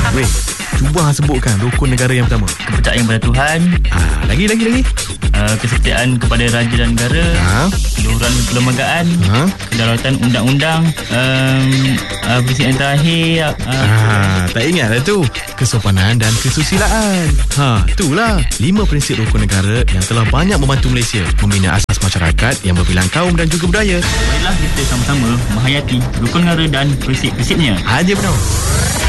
Weh, cuba sebutkan rukun negara yang pertama. Kepercayaan pada Tuhan. Lagi. Kesetiaan kepada raja dan negara. Keluhuran perlembagaan. Kedaulatan undang-undang. Prinsip yang terakhir. Tak ingat lah tu. Kesopanan dan kesusilaan. Itulah 5 prinsip rukun negara yang telah banyak membantu Malaysia membina asas masyarakat yang berbilang kaum dan juga budaya. Marilah kita sama-sama menghayati rukun negara dan prinsip-prinsipnya. Hadir benar.